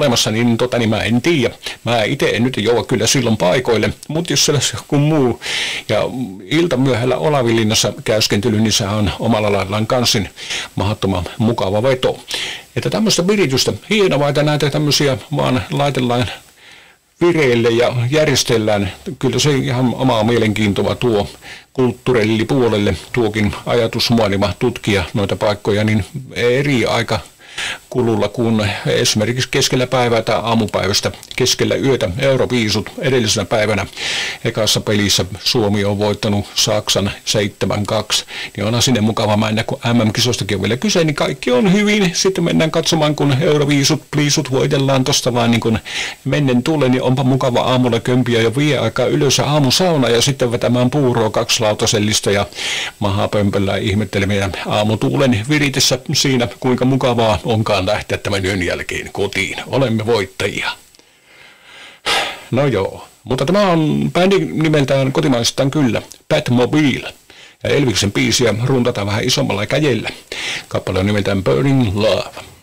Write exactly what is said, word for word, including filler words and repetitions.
olemassa, niin, tota, niin mä en tiedä. Mä itse en nyt jouda kyllä silloin paikoille, mutta jos sellaisia kuin muu. Ja iltamyöhällä Olavinlinnassa käyskentely, niin se on omalla laillaan kansin mahdottoman mukava veto. Että tämmöistä viritystä, hienoa, että näitä tämmöisiä vaan laitellaan vireille ja järjestellään. Kyllä se ihan omaa mielenkiintoa tuo kulttuuripuolelle tuokin ajatusmaailma tutkia noita paikkoja niin eri aika kululla kuin esimerkiksi keskellä päivää tai aamupäivästä keskellä yötä Euroviisut edellisenä päivänä ekassa pelissä Suomi on voittanut Saksan seitsemän kaksi, niin onhan sinne mukava mennä, kun M M-kisostakin on vielä kyse, niin kaikki on hyvin. Sitten mennään katsomaan, kun Euroviisut, pliisut voitellaan tosta vaan niin kuin mennen tulee, niin onpa mukava aamulla kömpiä jo vie aikaa ylös aamusauna ja sitten vetämään puuroa kaksilautasellista ja mahapömpöllä ihmettelemään aamutuulen viritessä siinä, kuinka mukavaa onkaan lähteä tämän yön jälkeen kotiin. Olemme voittajia. No joo, mutta tämä on bändi nimeltään kotimaistaan kyllä, Batmobile. Ja Elviksen biisiä runtataan vähän isommalla kädellä. Kappale on nimeltään Burning Love.